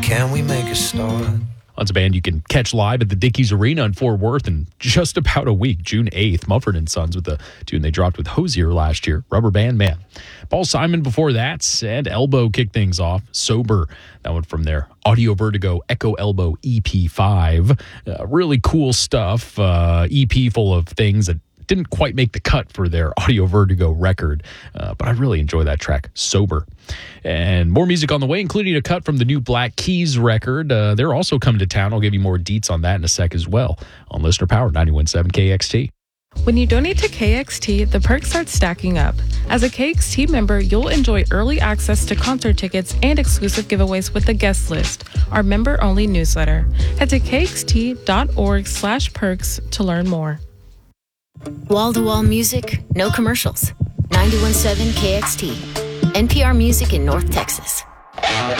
can we make a start? That's a band you can catch live at the Dickies Arena in Fort Worth in just about a week, June 8th. Mumford & Sons with the tune they dropped with Hosier last year, Rubber Band Man. Paul Simon before that, and Elbow kicked things off, Sober. That one from their Audio Vertigo Echo Elbow EP5. Really cool stuff, EP full of things that didn't quite make the cut for their Audio Vertigo record, but I really enjoy that track, Sober. And more music on the way, including a cut from the new Black Keys record. They're also coming to town. I'll give you more deets on that in a sec as well on Listener Power 91.7 KXT. When you donate to KXT, the perks start stacking up. As a KXT member, you'll enjoy early access to concert tickets and exclusive giveaways with the guest list, our member-only newsletter. Head to kxt.org/perks to learn more. Wall-to-wall music, no commercials. 91.7 KXT. NPR Music in North Texas.